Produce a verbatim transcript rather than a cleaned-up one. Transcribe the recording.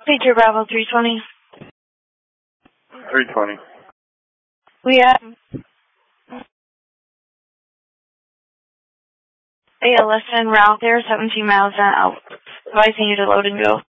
Feature Bravo three twenty. three twenty. We have A L S en route there, seventeen miles out. Advising you to load and go.